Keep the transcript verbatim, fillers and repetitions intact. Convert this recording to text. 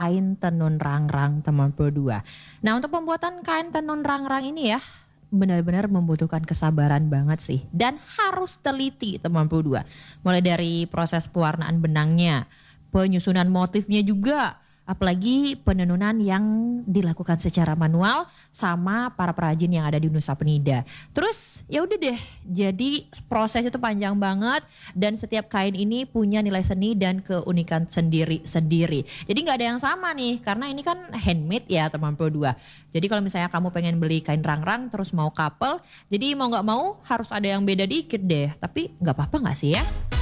kain tenun rangrang teman Pro dua. Nah, untuk pembuatan kain tenun rangrang ini ya benar-benar membutuhkan kesabaran banget sih dan harus teliti teman Pro dua. Mulai dari proses pewarnaan benangnya, penyusunan motifnya juga, apalagi penenunan yang dilakukan secara manual sama para perajin yang ada di Nusa Penida. Terus ya udah deh, jadi proses itu panjang banget dan setiap kain ini punya nilai seni dan keunikan sendiri-sendiri. Jadi nggak ada yang sama nih karena ini kan handmade ya teman Pro dua. Jadi kalau misalnya kamu pengen beli kain rangrang terus mau couple, jadi mau nggak mau harus ada yang beda dikit deh. Tapi nggak apa-apa nggak sih ya?